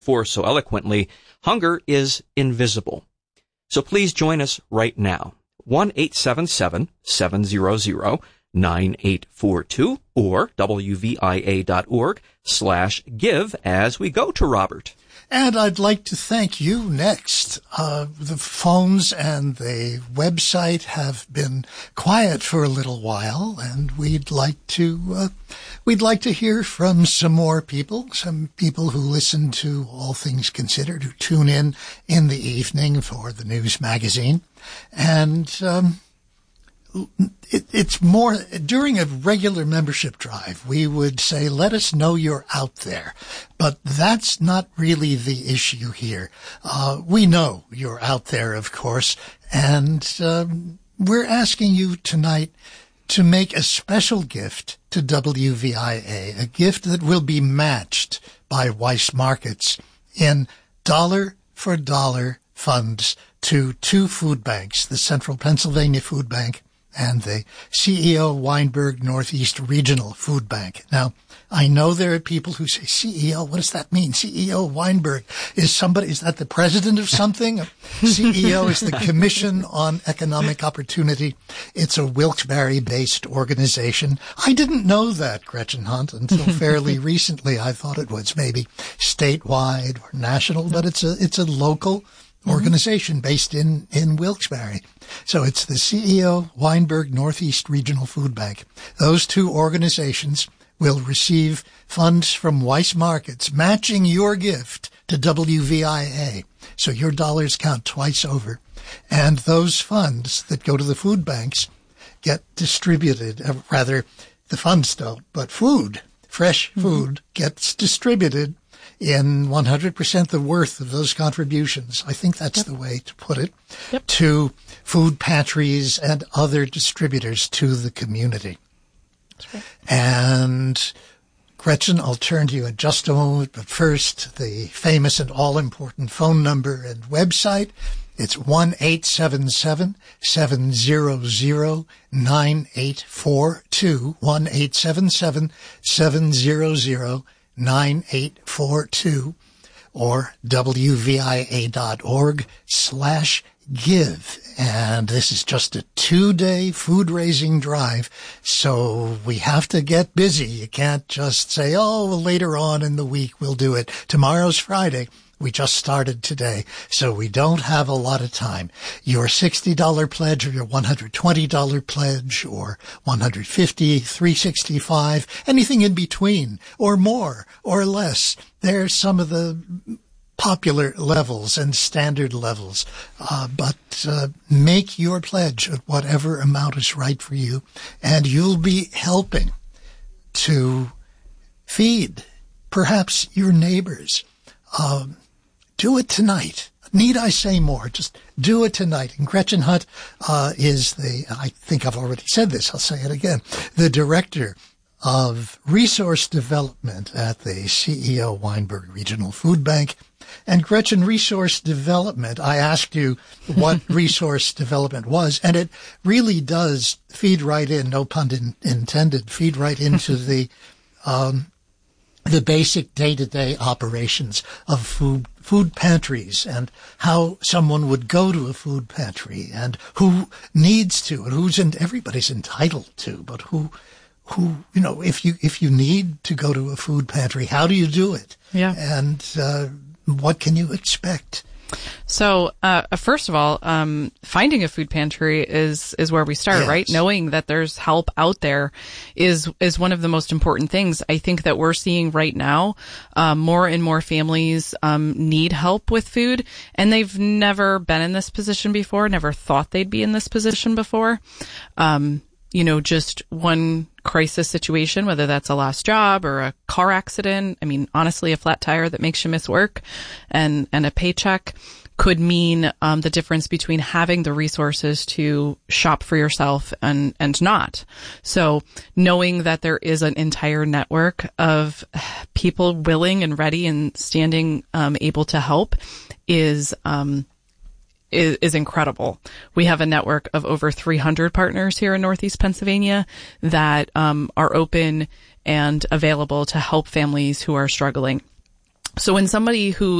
For so eloquently, hunger is invisible. So please join us right now. 1-877-700-9842 or wvia.org/give as we go to Robert. And I'd like to thank you next. The phones and the website have been quiet for a little while, and we'd like to hear from some more people, some people who listen to All Things Considered, who tune in the evening for the news magazine. And it's more during a regular membership drive, we would say, let us know you're out there. But that's not really the issue here. We know you're out there, of course, and we're asking you tonight to make a special gift to WVIA, a gift that will be matched by Weiss Markets in dollar-for-dollar funds to two food banks, the Central Pennsylvania Food Bank and the CEO Weinberg Northeast Regional Food Bank. Now, I know there are people who say, CEO, what does that mean? CEO Weinberg, is that the president of something? CEO is the Commission on Economic Opportunity. It's a Wilkes-Barre-based organization. I didn't know that, Gretchen Hunt, until fairly recently. I thought it was maybe statewide or national, but it's a local organization based in Wilkes-Barre. So it's the CEO Weinberg Northeast Regional Food Bank. Those two organizations will receive funds from Weiss Markets, matching your gift to WVIA. So your dollars count twice over. And those funds that go to the food banks get distributed, rather, the funds don't, but food, fresh food, gets distributed in 100% the worth of those contributions. I think that's the way to put it, to food pantries and other distributors to the community. That's right. And Gretchen, I'll turn to you in just a moment, but first, the famous and all-important phone number and website. It's 1-877-700-9842, 1-877-700-9842, or wvia.org/give. And this is just a 2-day food-raising drive, so we have to get busy. You can't just say, oh, well, later on in the week we'll do it. Tomorrow's Friday. We just started today, so we don't have a lot of time. Your $60 pledge or your $120 pledge or $150, $365, anything in between, or more or less. There's some of the popular levels and standard levels, but make your pledge at whatever amount is right for you, and you'll be helping to feed perhaps your neighbors. Do it tonight. Need I say more? Just do it tonight. And Gretchen Hunt is I think I've already said this, I'll say it again, the Director of Resource Development at the CEO Weinberg Regional Food Bank. And Gretchen, resource development, I asked you what resource development was, and it really does feed right in, no pun intended, feed right into the basic day-to-day operations of food pantries and how someone would go to a food pantry and who needs to and everybody's entitled to, but who, if you need to go to a food pantry, how do you do it? Yeah. And, what can you expect? So, first of all, finding a food pantry is where we start, yes. Right? Knowing that there's help out there is one of the most important things. I think that we're seeing right now, more and more families, need help with food, and they've never been in this position before, never thought they'd be in this position before. Just one crisis situation, whether that's a lost job or a car accident. I mean, honestly, a flat tire that makes you miss work and a paycheck could mean the difference between having the resources to shop for yourself and not. So knowing that there is an entire network of people willing and ready and standing able to help is incredible. We have a network of over 300 partners here in Northeast Pennsylvania that are open and available to help families who are struggling. So when somebody who